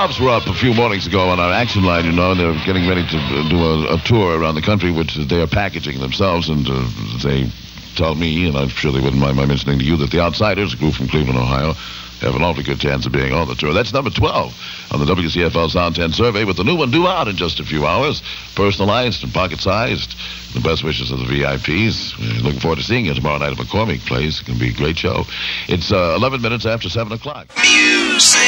Tops were up a few mornings ago on our action line, you know, and they're getting ready to do a tour around the country, which they are packaging themselves, and they tell me, and I'm sure they wouldn't mind my mentioning to you, that the Outsiders, a group from Cleveland, Ohio, have an awfully good chance of being on the tour. That's number 12 on the WCFL Sound 10 survey, with the new one due out in just a few hours. Personalized and pocket-sized. The best wishes of the VIPs. We're looking forward to seeing you tomorrow night at McCormick Place. It's going to be a great show. It's 11 minutes after 7 o'clock. Music.